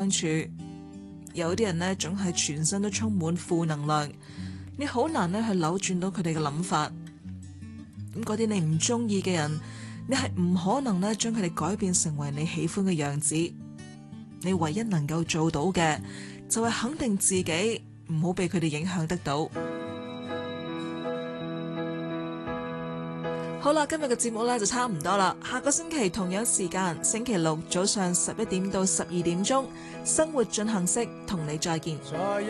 處。有啲人呢，總係全身都充滿負能量，你好難呢去扭轉到佢哋嘅諗法。咁嗰啲你唔中意嘅人，你係唔可能呢將佢哋改變成為你喜歡嘅樣子。你唯一能夠做到嘅，就係肯定自己，唔好被佢哋影響得到。好啦，今日嘅節目呢就差唔多啦。下個星期同樣時間，星期六早上11點到12點鐘，生活進行式同你再見。